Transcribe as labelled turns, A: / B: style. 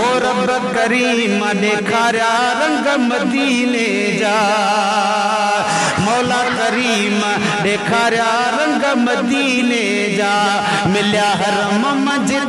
A: ओ रब करीम ॾेखारिया रंग मदीने जा मौला करीम ॾेखारिया रंग मदीने जा मिलिया हरम मंझि